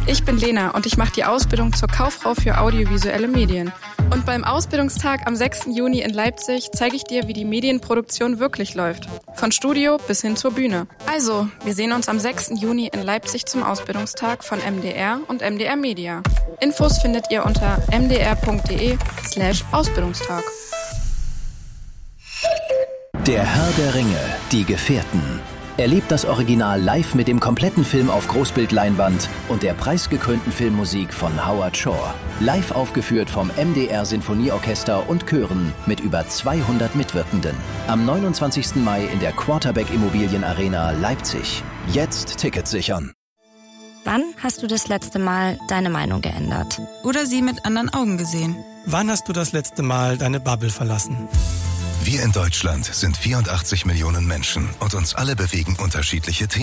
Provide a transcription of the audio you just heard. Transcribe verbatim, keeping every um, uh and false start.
Ich bin Lena und ich mache die Ausbildung zur Kauffrau für audiovisuelle Medien. Und beim Ausbildungstag am sechsten Juni in Leipzig zeige ich dir, wie die Medienproduktion wirklich läuft. Von Studio bis hin zur Bühne. Also, wir sehen uns am sechsten Juni in Leipzig zum Ausbildungstag von M D R und M D R Media. Infos findet ihr unter m d r punkt d e slash Ausbildungstag. Der Herr der Ringe, die Gefährten. Erlebt das Original live mit dem kompletten Film auf Großbildleinwand und der preisgekrönten Filmmusik von Howard Shore. Live aufgeführt vom M D R Sinfonieorchester und Chören mit über zweihundert Mitwirkenden. Am neunundzwanzigsten Mai in der Quarterback Immobilien Arena Leipzig. Jetzt Tickets sichern. Wann hast du das letzte Mal deine Meinung geändert? Oder sie mit anderen Augen gesehen? Wann hast du das letzte Mal deine Bubble verlassen? Wir in Deutschland sind vierundachtzig Millionen Menschen und uns alle bewegen unterschiedliche Themen.